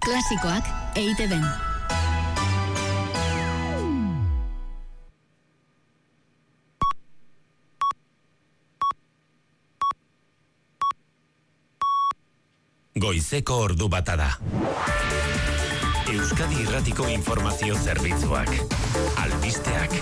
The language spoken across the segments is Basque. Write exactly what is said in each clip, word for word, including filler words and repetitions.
Klasikoak E I Te Ben. Goizeko ordu bata da. Euskadi Irratiko Informazio Zerbitzuak. Albisteak.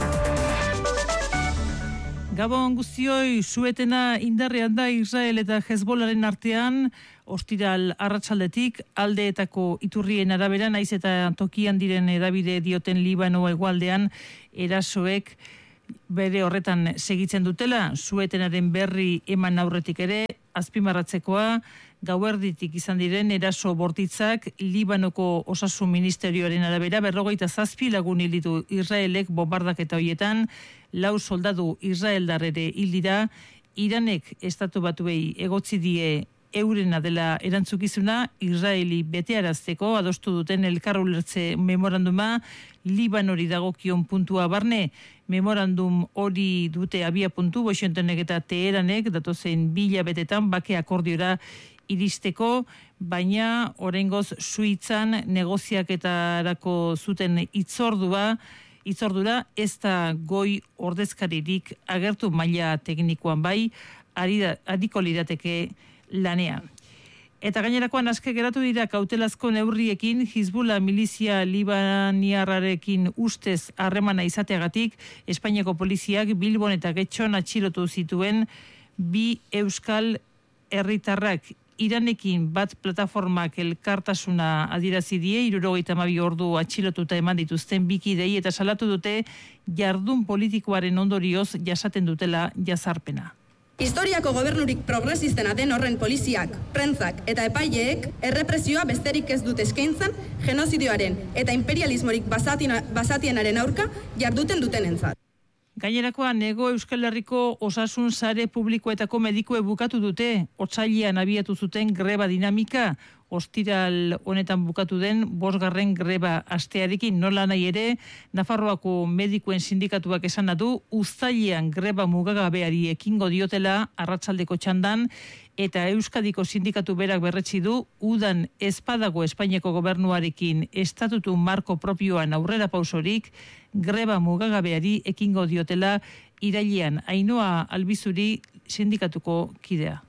Gabon guztioi, suetena indarrean da Israel eta Hezbolaren artean, ostiral arratsaldetik aldeetako iturrien arabera, naiz eta tokian diren hedabide dioten Libano hegoaldean erasoek bere horretan segitzen dutela, suetenaren berri eman aurretik ere, azpimarratzekoa, gauerditik izan diren eraso bortitzak Libanoko Osasun Ministerioaren arabera berrogeita zazpi lagun hil ditu Israelek bombardaketa hoietan, lau soldadu Israeldar ere hil dira. Iranek estatu batuei egotzi die eurena dela erantzukizuna Israeli betearazteko adostu duten elkar ulertze memoranduma Libanori dagokion puntua barne. Memorandum hori dute abia puntu Washingtonek eta Teheranek datozen bila betetan bake akordiora iristeko, baina oraingoz Suitzan negoziaketarako zuten itzordua Itzordura ez da goi ordezkaririk agertu maila teknikoan bai, adiko lirateke lanean. Eta gainerakoan aske geratu dira kautelazko neurriekin Hizbullah milizia libaniarrarekin ustez harremana izateagatik Espainiako poliziak Bilbon eta Getxon atxilotu zituen bi euskal herritarrak. Iranekin bat plataformak elkartasuna adierazi die, hirurogeita hamabi ordu atxilotuta eman dituzten bikidei eta salatu dute jardun politikoaren ondorioz jasaten dutela jazarpena. Historiako gobernurik progresistena den horren poliziak, prentzak eta epaileek errepresioa besterik ez dute eskaintzan genozidioaren eta imperialismorik basatienaren aurka jarduten dutenentzat. Gainerakoan, Nego Euskal Herriko osasun sare publikoetako medikue bukatu dute, otsailean abiatu zuten greba dinamika, ostiral honetan bukatu den bosgarren greba astearekin, nola nahi ere, Nafarroako medikuen sindikatuak esan du, uztailean greba mugagabeari ekingo diotela arratsaldeko txandan, eta Euskadiko sindikatu berak berretsi du, udan ezpadago Espainiako gobernuarekin estatutu marko propioan aurrera pausorik, greba mugagabeari ekingo diotela irailean. Ainhoa Albizuri sindikatuko kidea.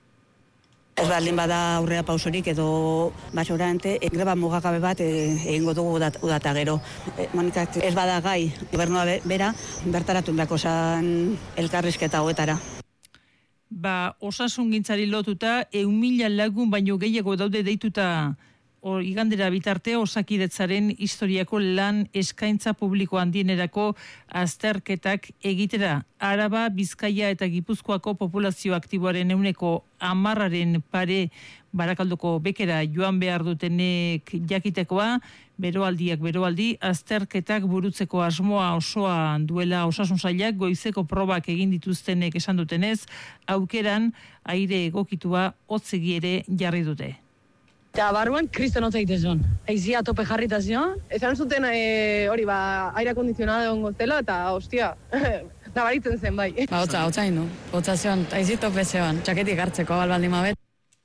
Ez baldin bada aurrera pausorik edo basorante, e, greba mugagabe bat egingo dugu udat, udata gero. E, Monika, ez bada gai, gobernua be, bera, bertaratu beharko zan elkarrizketa hoetara. Ba, osasun gintzari lotuta, eun mila lagun baino gehiago daude deituta o, igandera bitarte Osakidetzaren historiako lan eskaintza publiko handienerako azterketak egitera. Araba, Bizkaia eta Gipuzkoako populazio aktiboaren euneko amarraren pare Barakaldoko bekera joan behar dutenek jakitekoa, beroaldiak beroaldi, azterketak burutzeko asmoa osoa duela osasun sailak goizeko probak egin dituztenek esan dutenez, aukeran aire egokitua hotzegi ere jarri dute. Eta barruan kriston hotza egitezun. Eizia tope jarrita zion. Ezan zuten e, hori ba, aire akondizionada egon goztela eta hostia, nabaritzen zen bai. Ba, hotza, hotza ino. Hotza zion, aizi tope zion, txaketik hartzeko balbaldi mabet.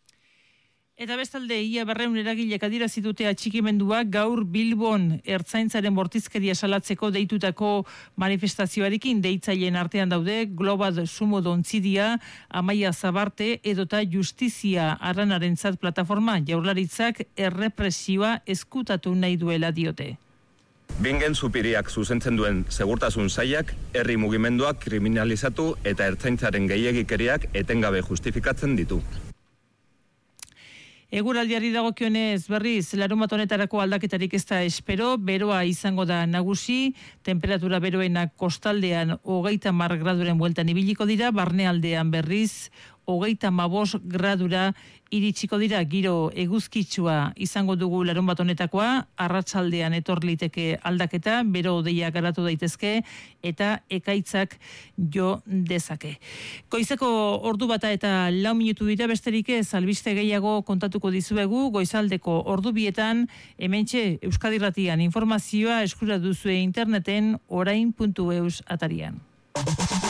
Eta bestalde, ia berreun eragilek adierazi dute atxikimendua gaur Bilbon ertzaintzaren bortizkeria salatzeko deitutako manifestazioarekin deitzaileen artean daude Global Sumo Dontzidia, Amaia Zabarte edota Justizia Arranarentzat plataforma jaurlaritzak errepresioa eskutatu nahi duela diote. Bingen supiriak zuzentzen duen segurtasun sailak herri mugimenduak kriminalizatu eta ertzaintzaren gehiegikeriak etengabe justifikatzen ditu. Eguraldiari dagokionez berriz, larunbat honetarako aldaketarik ez da espero, beroa izango da nagusi, temperatura beroenak kostaldean hogeita hamar graduren bueltan ibiliko dira, barnealdean berriz, hogeita hamabost gradura iritsiko dira, giro eguzkitsua izango dugu larunbat honetakoa, arratsaldean etor liteke aldaketa, bero odeia garatu daitezke, eta ekaitzak jo dezake. Goizeko ordu bata eta lau minutu dira, besterik ez, albiste gehiago kontatuko dizuegu, goizaldeko ordu bietan, hementxe Euskadi Irratian informazioa eskura duzue interneten orain puntu eus atarian.